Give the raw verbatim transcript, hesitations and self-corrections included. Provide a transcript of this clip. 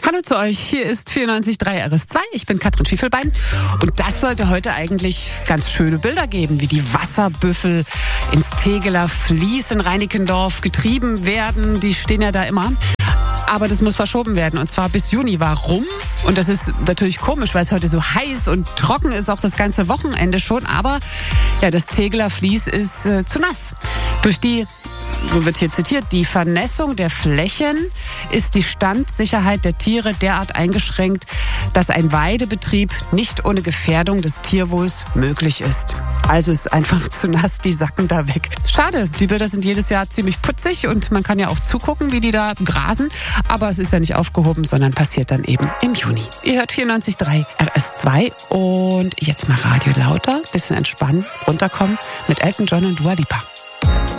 Hallo zu euch, hier ist vierundneunzig Komma drei R S zwei. Ich bin Katrin Schiefelbein und das sollte heute eigentlich ganz schöne Bilder geben, wie die Wasserbüffel ins Tegeler Vlies in Reinickendorf getrieben werden. Die stehen ja da immer. Aber das muss verschoben werden und zwar bis Juni. Warum? Und das ist natürlich komisch, weil es heute so heiß und trocken ist, auch das ganze Wochenende schon. Aber ja, das Tegeler Vlies ist äh, zu nass. Durch die, so wird hier zitiert, die Vernässung der Flächen ist die Standsicherheit der Tiere derart eingeschränkt, dass ein Weidebetrieb nicht ohne Gefährdung des Tierwohls möglich ist. Also ist einfach zu nass, die sacken da weg. Schade, die Bilder sind jedes Jahr ziemlich putzig und man kann ja auch zugucken, wie die da grasen. Aber es ist ja nicht aufgehoben, sondern passiert dann eben im Juni. Ihr hört vierundneunzig Komma drei R S zwei und jetzt mal Radio lauter, bisschen entspannen, runterkommen mit Elton John und Dua Lipa.